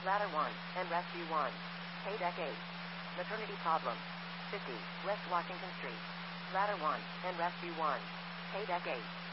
Ladder 1 and Rescue 1. Pay Deck 8. Maternity problem. 50 West Washington Street. Ladder 1 and Rescue 1. Pay Deck 8.